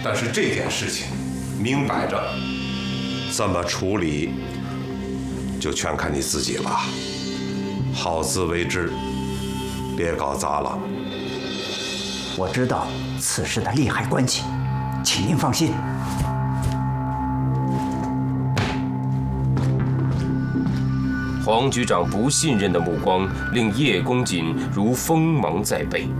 但是这件事情明摆着，怎么处理，就全看你自己了。好自为之，别搞砸了。 我知道此事的利害关系，请您放心。 黄局长不信任的目光令叶公瑾如锋芒在背。